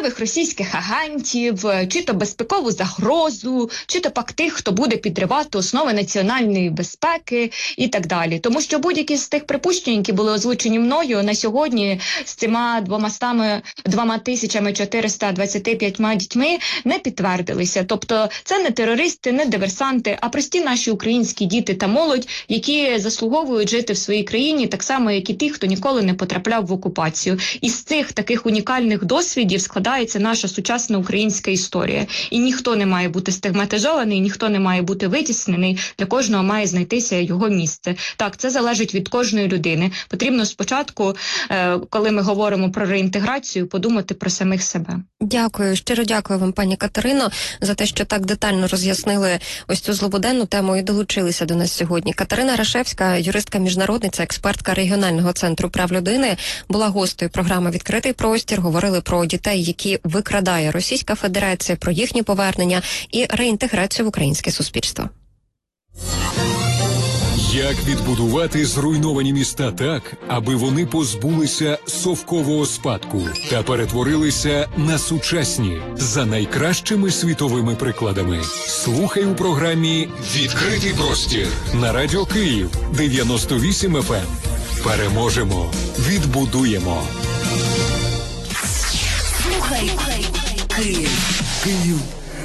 можливих російських агентів, чи то безпекову загрозу, чи то пак тих, хто буде підривати основи національної безпеки і так далі. Тому що будь-які з тих припущень, які були озвучені мною на сьогодні з цими 2425 дітьми, не підтвердилися. Тобто це не терористи, не диверсанти, а прості наші українські діти та молодь, які заслуговують жити в своїй країні, так само, як і ті, хто ніколи не потрапляв в окупацію. Із цих таких унікальних досвідів складається наша сучасна українська історія. І ніхто не має бути стигматизований, ніхто не має бути витіснений, для кожного має знайтися його місце. Так, це залежить від кожної людини. Потрібно спочатку, коли ми говоримо про реінтеграцію, подумати про самих себе. Дякую, щиро дякую вам, пані Катерино, за те, що так детально роз'яснили ось цю злободенну тему і долучилися до нас сьогодні. Катерина Рашевська, юристка-міжнародниця, експертка регіонального центру прав людини, була гостею програми «Відкритий простір». Говорили про дітей, які викрадає Російська Федерація, про їхнє повернення і реінтеграцію в українське суспільство. Як відбудувати зруйновані міста так, аби вони позбулися совкового спадку та перетворилися на сучасні за найкращими світовими прикладами? Слухай у програмі «Відкритий простір» на Радіо Київ 98 FM. Переможемо, відбудуємо. Слухай, Київ. Київ